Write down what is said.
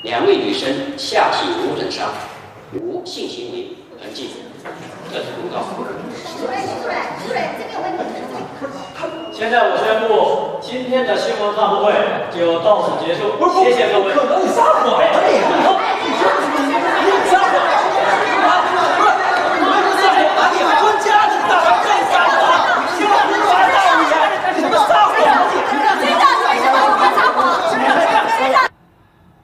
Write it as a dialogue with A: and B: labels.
A: 2位女生下体无损伤，无性行为痕迹。这是公告。
B: 主任，这边有问题。
C: 现在我宣布，今天的新闻发布会就到此结束，谢谢各位。